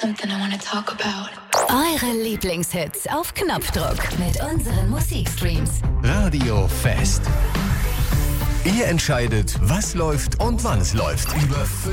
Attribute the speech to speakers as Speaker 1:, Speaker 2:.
Speaker 1: something I want to talk about.
Speaker 2: Eure Lieblingshits auf Knopfdruck mit unseren Musikstreams.
Speaker 3: Radio Fest. Ihr entscheidet, was läuft und wann es läuft. Über